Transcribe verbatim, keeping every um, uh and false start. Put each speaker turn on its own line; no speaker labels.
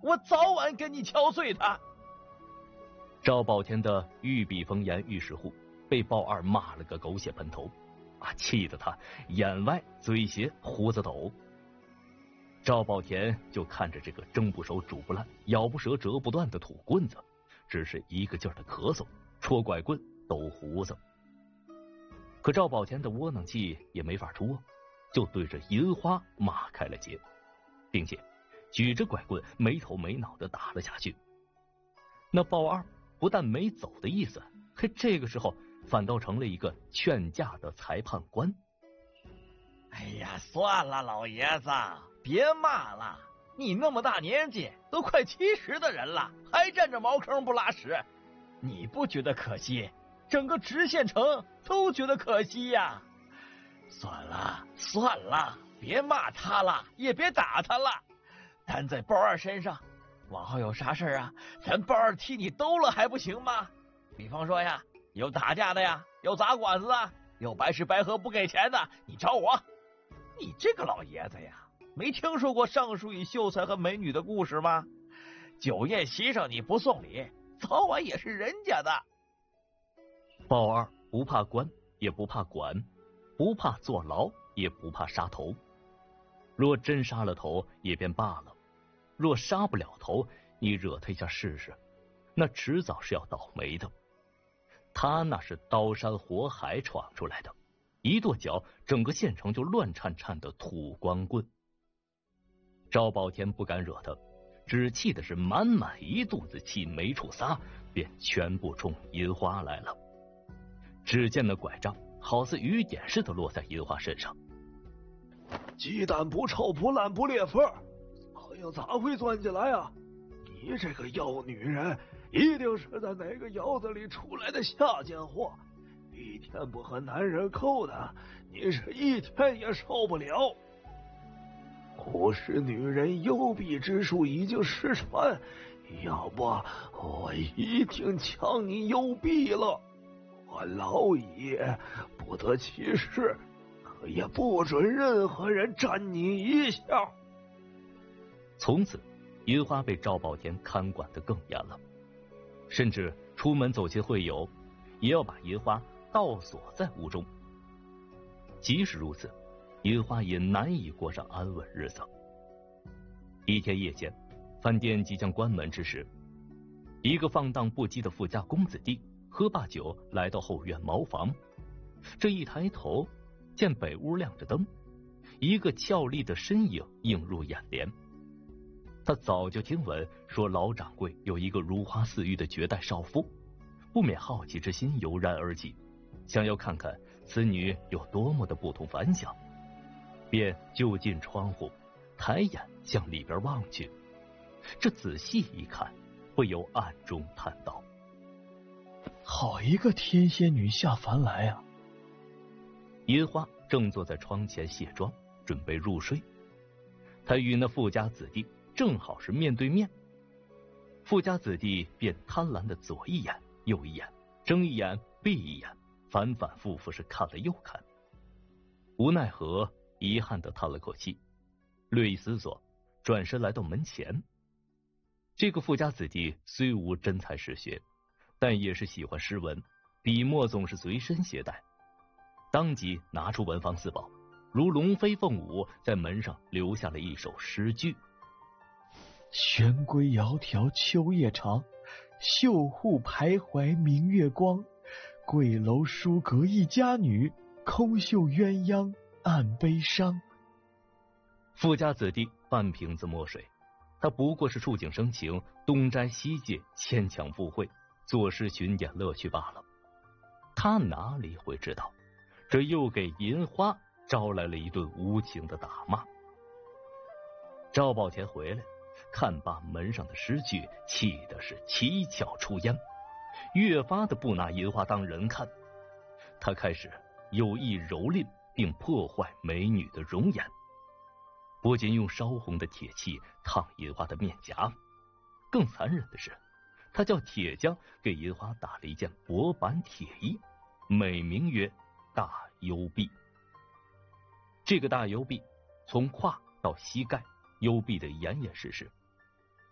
我早晚给你敲碎它。
赵宝田的御笔锋言御史户被鲍二骂了个狗血喷头啊，气得他眼歪嘴斜胡子抖。赵宝田就看着这个蒸不熟煮不烂咬不折折不断的土棍子，只是一个劲儿的咳嗽戳拐棍抖胡子。可赵宝田的窝囊气也没法出，就对着银花骂开了节，并且举着拐棍没头没脑的打了下去。那鲍二不但没走的意思，嘿，这个时候反倒成了一个劝架的裁判官。
哎呀，算了，老爷子，别骂了。你那么大年纪，都快七十的人了，还占着茅坑不拉屎，你不觉得可惜？整个知县城都觉得可惜呀。算了算了，别骂他了，也别打他了。担在鲍二身上，往后有啥事啊，咱鲍二替你兜了还不行吗？比方说呀，有打架的呀，有砸馆子啊，有白吃白喝不给钱的，你找我。你这个老爷子呀，没听说过上树与秀才和美女的故事吗？酒宴席上你不送礼，早晚也是人家的。
鲍二不怕官，也不怕管，不怕坐牢，也不怕杀头。若真杀了头也便罢了，若杀不了头，你惹他一下试试，那迟早是要倒霉的。他那是刀山火海闯出来的，一跺脚，整个县城就乱颤颤的土光棍。赵宝田不敢惹他，只气的是满满一肚子气没处撒，便全部冲银花来了。只见那拐杖好似雨点似的落在银花身上。
鸡蛋不臭不烂不裂缝，好像咋会钻进来啊？你这个妖女人，一定是在哪个窑子里出来的下贱货，一天不和男人扣的，你是一天也受不了。不是女人幽闭之术已经失传，要不我一定将你幽闭了。我老爷不得其事，可也不准任何人沾你一下。
从此银花被赵宝田看管得更严了，甚至出门走亲会友也要把银花倒锁在屋中。即使如此，银花也难以过上安稳日子。一天夜间，饭店即将关门之时，一个放荡不羁的富家公子弟喝罢酒来到后院茅房，这一抬头见北屋亮着灯，一个俏丽的身影映入眼帘。他早就听闻说老掌柜有一个如花似玉的绝代少妇，不免好奇之心油然而起，想要看看此女有多么的不同凡响，便就近窗户抬眼向里边望去。这仔细一看，不由暗中叹道：
好一个天仙女下凡来啊！
银花正坐在窗前卸妆，准备入睡。他与那富家子弟正好是面对面，富家子弟便贪婪的左一眼右一眼，睁一眼闭一眼，反反复复是看了又看，无奈何，遗憾的叹了口气，略一思索，转身来到门前。这个富家子弟虽无真才实学，但也是喜欢诗文，笔墨总是随身携带，当即拿出文房四宝，如龙飞凤舞，在门上留下了一首诗句：
玄龟窈窕秋夜长，绣户徘徊明月光。桂楼书阁一家女，空绣鸳鸯暗悲伤。
富家子弟半瓶子墨水，他不过是触景生情，东摘西借，牵强附会，作诗寻点乐趣罢了。他哪里会知道，这又给银花招来了一顿无情的打骂。赵宝田回来，看罢门上的诗句，气的是七窍出烟，越发的不拿银花当人看。他开始有意蹂躏并破坏美女的容颜，不仅用烧红的铁器烫银花的面颊，更残忍的是，他叫铁匠给银花打了一件薄板铁衣，美名曰大幽臂。这个大幽臂从胯到膝盖幽闭的严严实实，